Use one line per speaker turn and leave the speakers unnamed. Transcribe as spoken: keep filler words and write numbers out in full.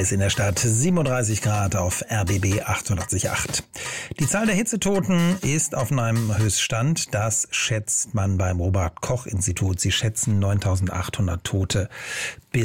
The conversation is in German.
heiß in der Stadt, siebenunddreißig Grad auf R B B achtundachtzig Komma acht. Die Zahl der Hitzetoten ist auf einem Höchststand. Das schätzt man beim Robert-Koch-Institut. Sie schätzen neuntausendachthundert Tote.